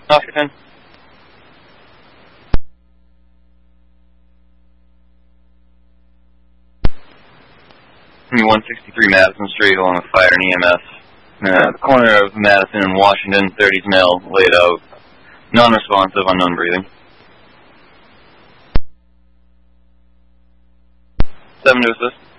Oscar 10. 163 Madison Street along with fire and EMS. The corner of Madison and Washington, 30's male, laid out. Non-responsive, unknown breathing. 7 to assist.